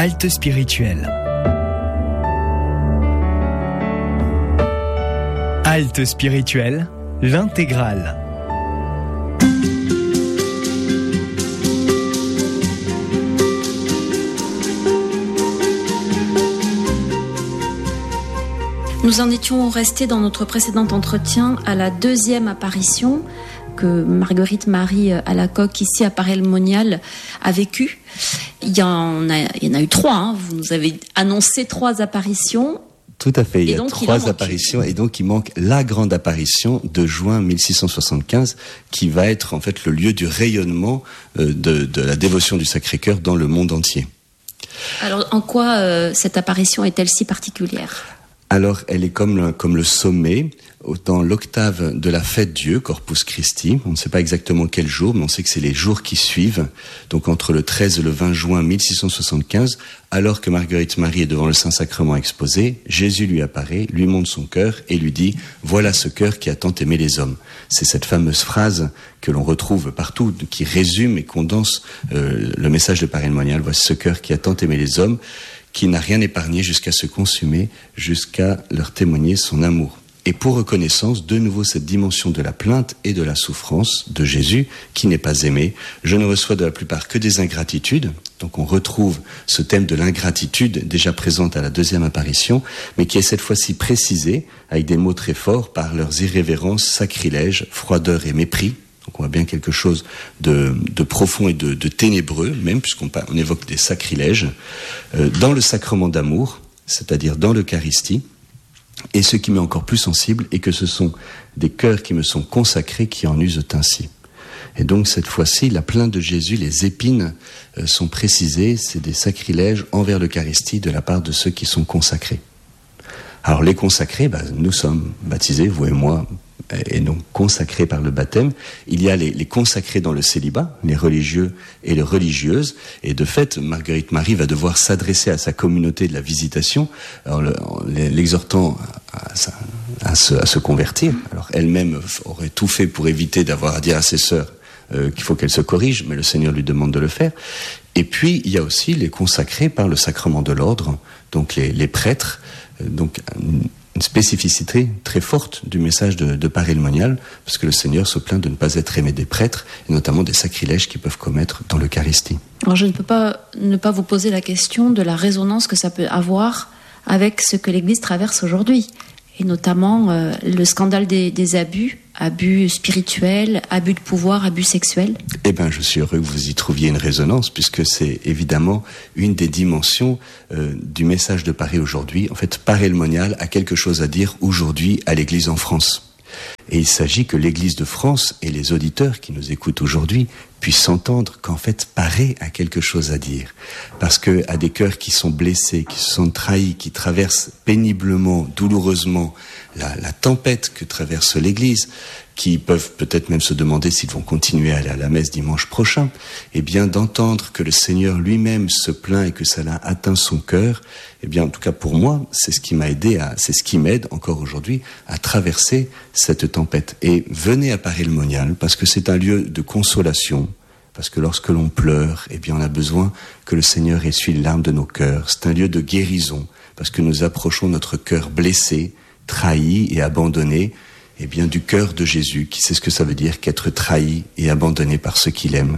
Halte spirituelle. Halte spirituelle, l'intégrale. Nous en étions restés dans notre précédent entretien à la deuxième apparition que Marguerite Marie Alacoque, ici à Paray-le-Monial, a vécue. Il y en a eu 3, vous nous avez annoncé 3 apparitions. Tout à fait, il y a 3 apparitions et donc il manque la grande apparition de juin 1675 qui va être en fait le lieu du rayonnement de la dévotion du Sacré-Cœur dans le monde entier. Alors en quoi cette apparition est-elle si particulière ? Alors, elle est comme le sommet, dans l'octave de la fête Dieu, Corpus Christi. On ne sait pas exactement quel jour, mais on sait que c'est les jours qui suivent. Donc, entre le 13 et le 20 juin 1675, alors que Marguerite Marie est devant le Saint-Sacrement exposé, Jésus lui apparaît, lui montre son cœur et lui dit « Voilà ce cœur qui a tant aimé les hommes ». C'est cette fameuse phrase que l'on retrouve partout, qui résume et condense le message de Paray-le-Monial. « Voici ce cœur qui a tant aimé les hommes ». Qui n'a rien épargné jusqu'à se consumer, jusqu'à leur témoigner son amour. Et pour reconnaissance, de nouveau cette dimension de la plainte et de la souffrance de Jésus, qui n'est pas aimé. Je ne reçois de la plupart que des ingratitudes. Donc on retrouve ce thème de l'ingratitude déjà présente à la deuxième apparition, mais qui est cette fois-ci précisé avec des mots très forts par leurs irrévérences, sacrilèges, froideur et mépris. Donc on voit bien quelque chose de profond et de ténébreux, même puisqu'on évoque des sacrilèges, dans le sacrement d'amour, c'est-à-dire dans l'Eucharistie. Et ce qui m'est encore plus sensible est que ce sont des cœurs qui me sont consacrés qui en usent ainsi. Et donc cette fois-ci, la plainte de Jésus, les épines sont précisées, c'est des sacrilèges envers l'Eucharistie de la part de ceux qui sont consacrés. Alors les consacrés, nous sommes baptisés, vous et moi, et donc consacrés par le baptême. Il y a les consacrés dans le célibat, les religieux et les religieuses. Et de fait, Marguerite Marie va devoir s'adresser à sa communauté de la visitation, en l'exhortant à se convertir. Alors elle-même aurait tout fait pour éviter d'avoir à dire à ses sœurs qu'il faut qu'elles se corrigent, mais le Seigneur lui demande de le faire. Et puis, il y a aussi les consacrés par le sacrement de l'ordre, donc les prêtres, donc une spécificité très forte du message de Paray-le-Monial, parce que le Seigneur se plaint de ne pas être aimé des prêtres, et notamment des sacrilèges qu'ils peuvent commettre dans l'Eucharistie. Alors je ne peux pas ne pas vous poser la question de la résonance que ça peut avoir avec ce que l'Église traverse aujourd'hui, et notamment le scandale des abus spirituels, abus de pouvoir, abus sexuels. Eh bien, je suis heureux que vous y trouviez une résonance, puisque c'est évidemment une des dimensions du message de Paray aujourd'hui. En fait, Paray-le-Monial a quelque chose à dire aujourd'hui à l'Église en France. Et il s'agit que l'Église de France et les auditeurs qui nous écoutent aujourd'hui puissent entendre qu'en fait Paray a quelque chose à dire. Parce que à des cœurs qui sont blessés, qui se sont trahis, qui traversent péniblement, douloureusement la tempête que traverse l'Église, qui peuvent peut-être même se demander s'ils vont continuer à aller à la messe dimanche prochain, eh bien d'entendre que le Seigneur lui-même se plaint et que ça l'a atteint son cœur, eh bien en tout cas pour moi, c'est ce qui m'a aidé, c'est ce qui m'aide encore aujourd'hui à traverser cette tempête. Et venez à Paray-le-Monial parce que c'est un lieu de consolation, parce que lorsque l'on pleure, eh bien on a besoin que le Seigneur essuie les larmes de nos cœurs. C'est un lieu de guérison, parce que nous approchons notre cœur blessé, trahi et abandonné, eh bien du cœur de Jésus, qui sait ce que ça veut dire qu'être trahi et abandonné par ceux qu'il aime.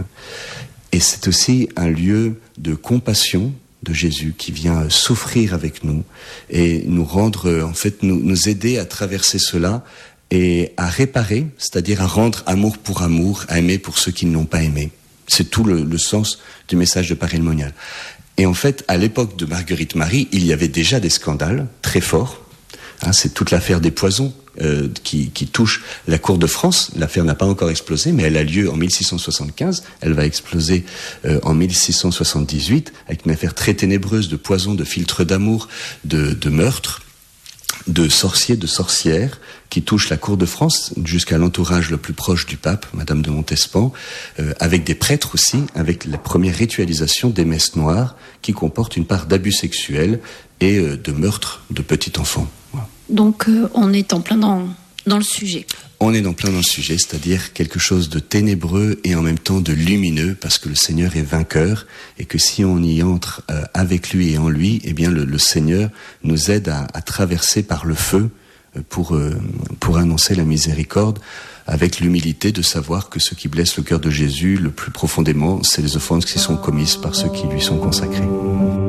Et c'est aussi un lieu de compassion de Jésus qui vient souffrir avec nous et nous rendre, en fait, nous aider à traverser cela et à réparer, c'est-à-dire à rendre amour pour amour, à aimer pour ceux qui ne l'ont pas aimé. C'est tout le sens du message de Paray-le-Monial. Et en fait, à l'époque de Marguerite Marie, il y avait déjà des scandales très forts. C'est toute l'affaire des poisons qui touche la cour de France. L'affaire n'a pas encore explosé, mais elle a lieu en 1675. Elle va exploser en 1678 avec une affaire très ténébreuse de poison, de filtre d'amour, de meurtre, de sorciers, de sorcières qui touchent la cour de France jusqu'à l'entourage le plus proche du pape, Madame de Montespan, avec des prêtres aussi, avec la première ritualisation des messes noires qui comportent une part d'abus sexuels et de meurtre de petits enfants. Voilà. Donc on est en plein dans le sujet. On est plein dans le sujet, c'est-à-dire quelque chose de ténébreux et en même temps de lumineux, parce que le Seigneur est vainqueur, et que si on y entre avec lui et en lui, eh bien le Seigneur nous aide à traverser par le feu pour annoncer la miséricorde, avec l'humilité de savoir que ce qui blesse le cœur de Jésus le plus profondément, c'est les offenses qui sont commises par ceux qui lui sont consacrés.